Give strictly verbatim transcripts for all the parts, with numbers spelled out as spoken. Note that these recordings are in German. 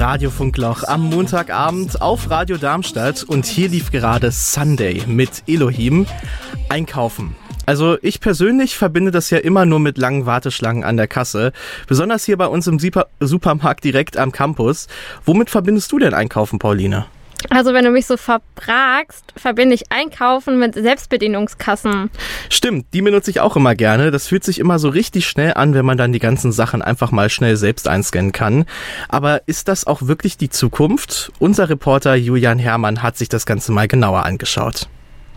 Radio-Funkloch am Montagabend auf Radio Darmstadt und hier lief gerade Sunday mit Elohim. Einkaufen. Also ich persönlich verbinde das ja immer nur mit langen Warteschlangen an der Kasse, besonders hier bei uns im Super- Supermarkt direkt am Campus. Womit verbindest du denn Einkaufen, Pauline? Also wenn du mich so fragst, verbinde ich Einkaufen mit Selbstbedienungskassen. Stimmt, die benutze ich auch immer gerne. Das fühlt sich immer so richtig schnell an, wenn man dann die ganzen Sachen einfach mal schnell selbst einscannen kann. Aber ist das auch wirklich die Zukunft? Unser Reporter Julian Herrmann hat sich das Ganze mal genauer angeschaut.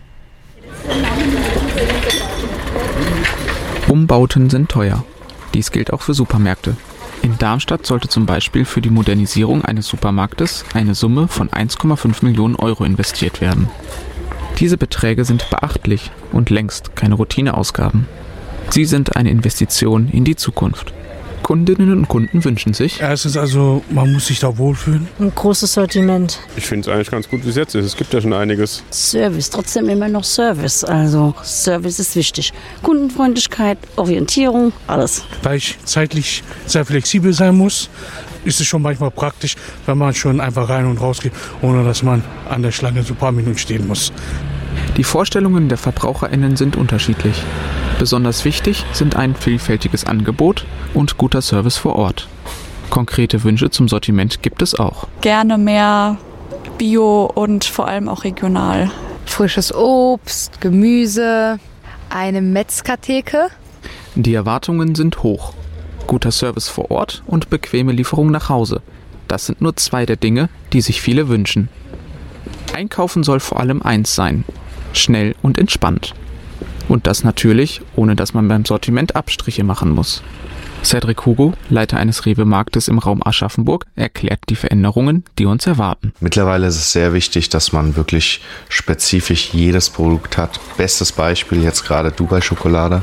Umbauten sind teuer. Dies gilt auch für Supermärkte. In Darmstadt sollte zum Beispiel für die Modernisierung eines Supermarktes eine Summe von eins Komma fünf Millionen Euro investiert werden. Diese Beträge sind beachtlich und längst keine Routineausgaben. Sie sind eine Investition in die Zukunft. Kundinnen und Kunden wünschen sich: Erstens also, man muss sich da wohlfühlen. Ein großes Sortiment. Ich finde es eigentlich ganz gut, wie es jetzt ist. Es gibt ja schon einiges. Service, trotzdem immer noch Service. Also Service ist wichtig. Kundenfreundlichkeit, Orientierung, alles. Weil ich zeitlich sehr flexibel sein muss, ist es schon manchmal praktisch, wenn man schon einfach rein und raus geht, ohne dass man an der Schlange so ein paar Minuten stehen muss. Die Vorstellungen der VerbraucherInnen sind unterschiedlich. Besonders wichtig sind ein vielfältiges Angebot und guter Service vor Ort. Konkrete Wünsche zum Sortiment gibt es auch. Gerne mehr Bio und vor allem auch regional. Frisches Obst, Gemüse, eine Metzgertheke. Die Erwartungen sind hoch. Guter Service vor Ort und bequeme Lieferung nach Hause. Das sind nur zwei der Dinge, die sich viele wünschen. Einkaufen soll vor allem eins sein: schnell und entspannt. Und das natürlich, ohne dass man beim Sortiment Abstriche machen muss. Cedric Hugo, Leiter eines Rewe-Marktes im Raum Aschaffenburg, erklärt die Veränderungen, die uns erwarten. Mittlerweile ist es sehr wichtig, dass man wirklich spezifisch jedes Produkt hat. Bestes Beispiel jetzt gerade Dubai-Schokolade.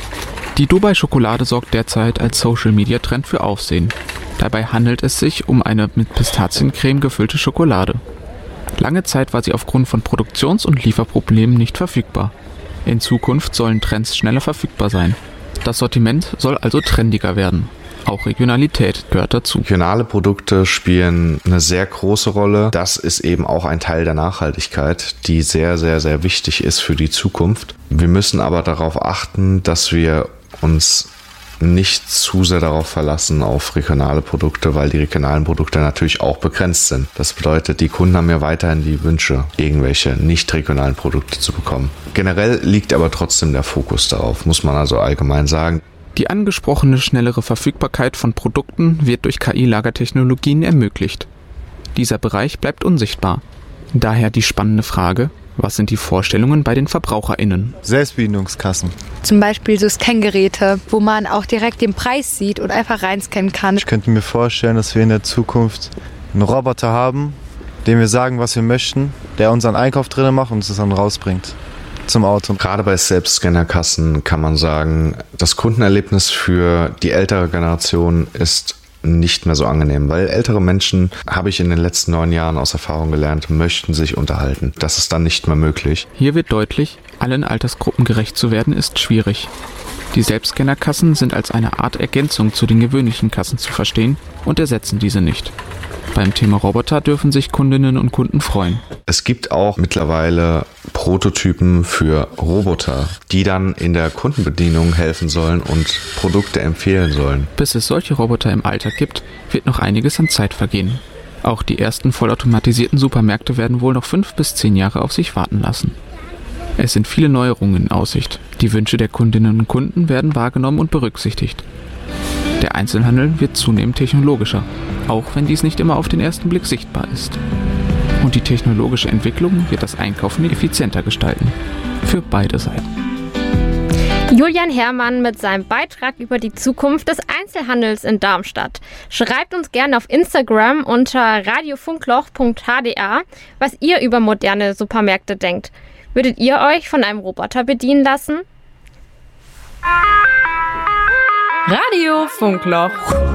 Die Dubai-Schokolade sorgt derzeit als Social-Media-Trend für Aufsehen. Dabei handelt es sich um eine mit Pistaziencreme gefüllte Schokolade. Lange Zeit war sie aufgrund von Produktions- und Lieferproblemen nicht verfügbar. In Zukunft sollen Trends schneller verfügbar sein. Das Sortiment soll also trendiger werden. Auch Regionalität gehört dazu. Regionale Produkte spielen eine sehr große Rolle. Das ist eben auch ein Teil der Nachhaltigkeit, die sehr, sehr, sehr wichtig ist für die Zukunft. Wir müssen aber darauf achten, dass wir uns nicht zu sehr darauf verlassen auf regionale Produkte, weil die regionalen Produkte natürlich auch begrenzt sind. Das bedeutet, die Kunden haben ja weiterhin die Wünsche, irgendwelche nicht regionalen Produkte zu bekommen. Generell liegt aber trotzdem der Fokus darauf, muss man also allgemein sagen. Die angesprochene schnellere Verfügbarkeit von Produkten wird durch K I-Lagertechnologien ermöglicht. Dieser Bereich bleibt unsichtbar. Daher die spannende Frage: Was sind die Vorstellungen bei den VerbraucherInnen? Selbstbedienungskassen. Zum Beispiel so Scangeräte, wo man auch direkt den Preis sieht und einfach reinscannen kann. Ich könnte mir vorstellen, dass wir in der Zukunft einen Roboter haben, dem wir sagen, was wir möchten, der unseren Einkauf drinnen macht und uns das dann rausbringt zum Auto. Gerade bei Selbstscannerkassen kann man sagen, das Kundenerlebnis für die ältere Generation ist nicht mehr so angenehm, weil ältere Menschen, habe ich in den letzten neun Jahren aus Erfahrung gelernt, möchten sich unterhalten. Das ist dann nicht mehr möglich. Hier wird deutlich, allen Altersgruppen gerecht zu werden, ist schwierig. Die Selbstscannerkassen sind als eine Art Ergänzung zu den gewöhnlichen Kassen zu verstehen und ersetzen diese nicht. Beim Thema Roboter dürfen sich Kundinnen und Kunden freuen. Es gibt auch mittlerweile Prototypen für Roboter, die dann in der Kundenbedienung helfen sollen und Produkte empfehlen sollen. Bis es solche Roboter im Alltag gibt, wird noch einiges an Zeit vergehen. Auch die ersten vollautomatisierten Supermärkte werden wohl noch fünf bis zehn Jahre auf sich warten lassen. Es sind viele Neuerungen in Aussicht. Die Wünsche der Kundinnen und Kunden werden wahrgenommen und berücksichtigt. Der Einzelhandel wird zunehmend technologischer, auch wenn dies nicht immer auf den ersten Blick sichtbar ist. Und die technologische Entwicklung wird das Einkaufen effizienter gestalten. Für beide Seiten. Julian Herrmann mit seinem Beitrag über die Zukunft des Einzelhandels in Darmstadt. Schreibt uns gerne auf Instagram unter radiofunkloch punkt h d a, was ihr über moderne Supermärkte denkt. Würdet ihr euch von einem Roboter bedienen lassen? Radio Funkloch.